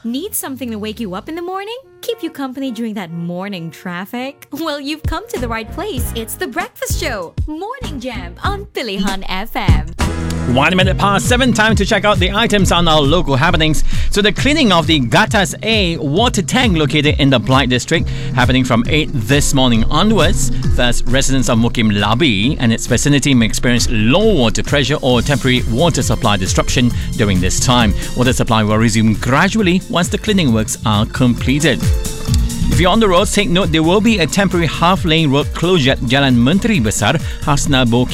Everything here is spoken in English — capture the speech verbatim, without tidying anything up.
Need something to wake you up in the morning? Keep you company during that morning traffic? Well, you've come to the right place. It's The Breakfast Show, Morning Jam on Pilihan F M. One minute past seven, time to check out the items on our local happenings. So the cleaning of the Gatas A water tank located in the Blight district happening from eight this morning onwards. Thus, residents of Mukim Labi and its vicinity may experience low water pressure or temporary water supply disruption during this time. Water supply will resume gradually once the cleaning works are completed. If you're on the roads, take note there will be a temporary half-lane road closure at Jalan Menteri Besar, Hasna Boki